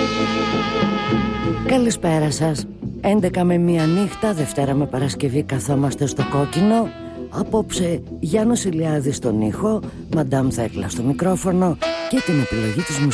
Καλησπέρα σας. 11 με 1 νύχτα, Δευτέρα με Παρασκευή καθόμαστε στο κόκκινο. Απόψε Γιάννος Ηλιάδης στον ήχο, Μαντάμ Θέκλα στο μικρόφωνο και την επιλογή της μουσικής.